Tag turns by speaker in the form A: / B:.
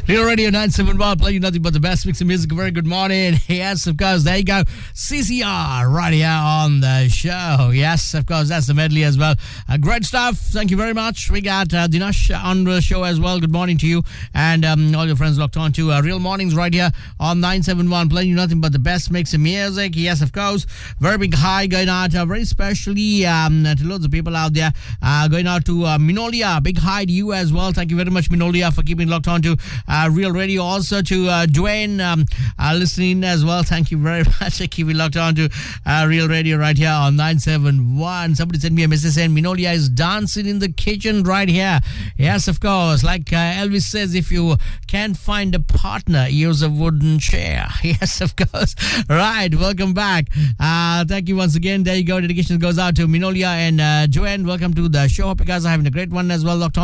A: Real Radio 971 playing nothing but the best mix of music. A very good morning. Yes, of course, there you go. CCR right here on the show. Yes, of course, that's the medley as well. Great stuff. Thank you very much. We got Dinesh on the show as well. Good morning to you and all your friends locked on to Real Mornings right here on 971 playing you nothing but the best mix of music. Yes, of course. Very big hi going out very specially to loads of people out there. Going out to Minolia. Big hi to you as well. Thank you very much, Minolia, for keeping locked on to Real Radio. Also to Dwayne listening as well. Thank you very much for keeping locked on to Real Radio right here on 971. Somebody sent me a message saying Minolia is dancing in the kitchen right here. Yes, of course. Like Elvis says, if you can't find a partner, use a wooden chair. Yes, of course. Right. Welcome back. Thank you once again. There you go. Dedication goes out to Minolia and Joanne. Welcome to the show. Hope you guys are having a great one as well. Locked on